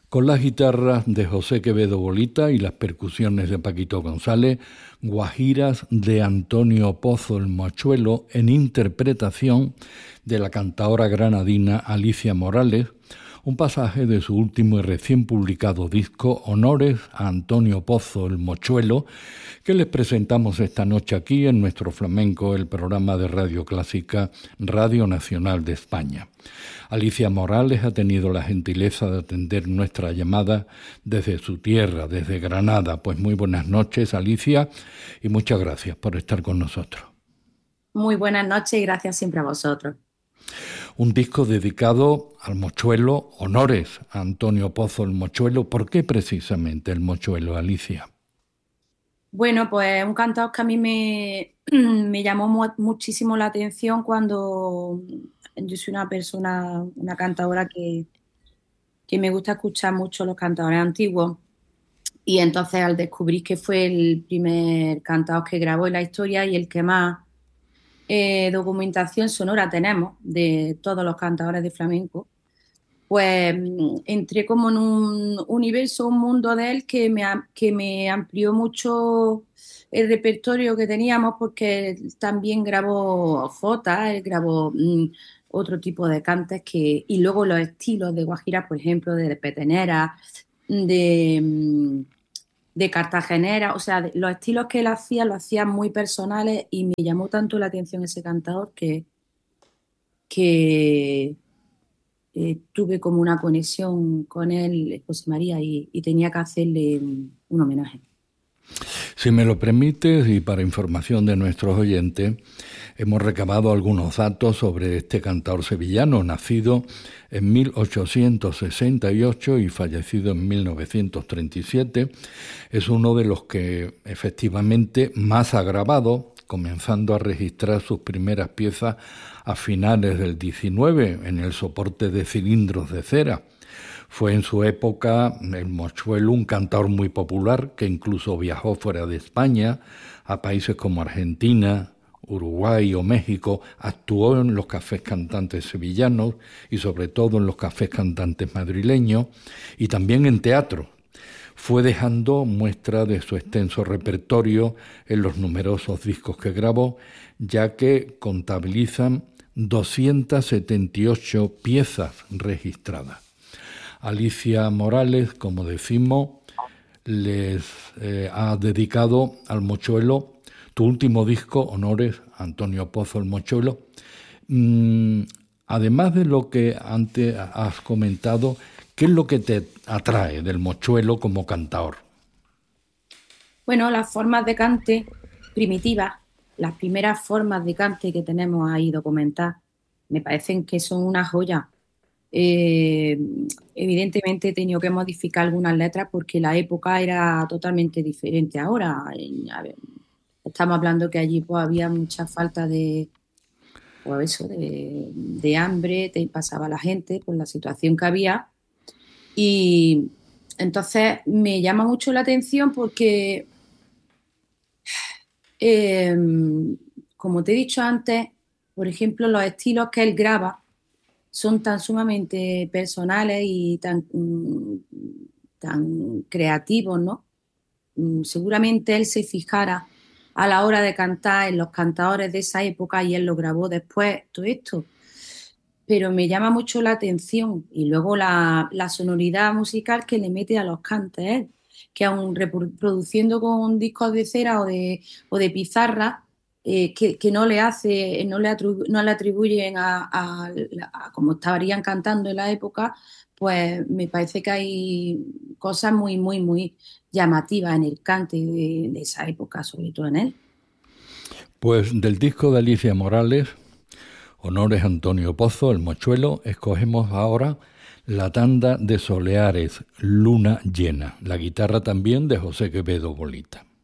Con las guitarras de José Quevedo Bolita y las percusiones de Paquito González, guajiras de Antonio Pozo el Mochuelo en interpretación de la cantaora granadina Alicia Morales, un pasaje de su último y recién publicado disco Honores a Antonio Pozo el Mochuelo, que les presentamos esta noche aquí en Nuestro Flamenco, el programa de Radio Clásica Radio Nacional de España. Alicia Morales ha tenido la gentileza de atender nuestra llamada desde su tierra, desde Granada. Pues muy buenas noches, Alicia, y muchas gracias por estar con nosotros. Muy buenas noches y gracias siempre a vosotros. Un disco dedicado al mochuelo, honores a Antonio Pozo el Mochuelo. ¿Por qué precisamente el mochuelo, Alicia? Bueno, pues un cantador que a mí me llamó muchísimo la atención cuando yo soy una cantadora que me gusta escuchar mucho los cantadores antiguos. Y entonces al descubrir que fue el primer cantador que grabó en la historia y el que más documentación sonora tenemos de todos los cantadores de flamenco, pues entré como en un universo, un mundo de él que me amplió mucho el repertorio que teníamos, porque él también grabó jotas, él grabó otro tipo de cantes y luego los estilos de guajira, por ejemplo, de petenera, de cartagenera, o sea, los estilos que él hacía, lo hacía muy personales y me llamó tanto la atención ese cantador que tuve como una conexión con él, José María, y tenía que hacerle un homenaje. Si me lo permites, y para información de nuestros oyentes, hemos recabado algunos datos sobre este cantaor sevillano, nacido en 1868 y fallecido en 1937. Es uno de los que efectivamente más ha grabado, comenzando a registrar sus primeras piezas a finales del 19 en el soporte de cilindros de cera. Fue en su época el mochuelo un cantaor muy popular que incluso viajó fuera de España, a países como Argentina, Uruguay o México, actuó en los cafés cantantes sevillanos y sobre todo en los cafés cantantes madrileños y también en teatro. Fue dejando muestra de su extenso repertorio en los numerosos discos que grabó, ya que contabilizan 278 piezas registradas. Alicia Morales, como decimos, les ha dedicado al mochuelo tu último disco, Honores a Antonio Pozo el Mochuelo. Además de lo que antes has comentado, ¿qué es lo que te atrae del mochuelo como cantaor? Bueno, las formas de cante primitivas, las primeras formas de cante que tenemos ahí documentadas, me parecen que son una joya. Eh, Evidentemente he tenido que modificar algunas letras porque la época era totalmente diferente ahora. A ver, estamos hablando que allí pues había mucha falta pues eso, de hambre, te pasaba la gente por la situación que había. Y entonces me llama mucho la atención porque, eh, como te he dicho antes, por ejemplo, los estilos que él graba son tan sumamente personales y tan creativos, ¿no? Seguramente él se fijara a la hora de cantar en los cantadores de esa época y él lo grabó después, todo esto. Pero me llama mucho la atención y luego la sonoridad musical que le mete a los cantes él, que aun reproduciendo con discos de cera o de pizarra, que no le hace, no le atribuyen a como estarían cantando en la época, pues me parece que hay cosas muy, muy, muy llamativas en el cante de esa época, sobre todo en él. Pues del disco de Alicia Morales, Honores a Antonio Pozo, el mochuelo, escogemos ahora la tanda de Soleares, Luna Llena, la guitarra también de José Quevedo Bolita.